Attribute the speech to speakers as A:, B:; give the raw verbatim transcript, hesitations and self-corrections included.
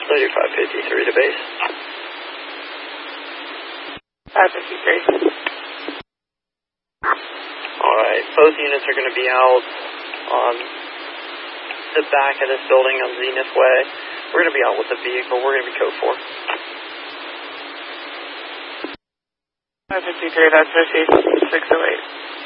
A: thirty-five fifty-three to base.
B: five fifty-three.
A: Alright, both units are going to be out on the back of this building on Zenith Way. We're going to be out with the vehicle. We're going to be code four.
B: five fifty-three, that's received six oh eight.